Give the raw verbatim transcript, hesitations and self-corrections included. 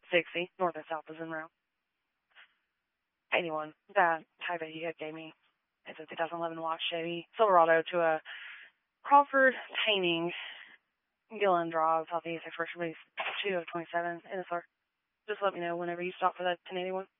sixty, north and south is in route. eighty-one, that Type A you had gave me. It's a two thousand eleven Watch Chevy Silverado to a Crawford Painting, Gillen Drive, Southeast, Expression Base two of twenty-seven, N S R. Just let me know whenever you stop for that ten eighty-one.